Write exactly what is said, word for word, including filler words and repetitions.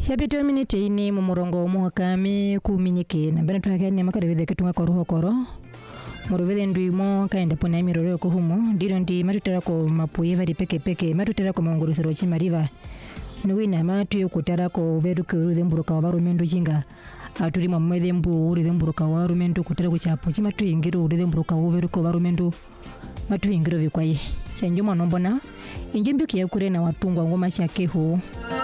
Shabito minute ini mumurongo muhakame kuminyike na mbena tuhakani makarevede kitunga koruho koro muruvede nduimo kaenda pona imiroro ko humo ndiro ndi matutera ko mapuye vari peke peke matutera ko mangurusiro chimariva nuwina matu yokutara ko veruke urudhe mburuka wavarumendo chinga aturi mamwedhe mbu urudhe mburuka warumendo kutara kuchapo chimatu ingiro urudhe mburuka uveruke warumendo matu ingiro vikwaye chanjuma nombona injimbi kiyakure na watungwa ngoma shakeho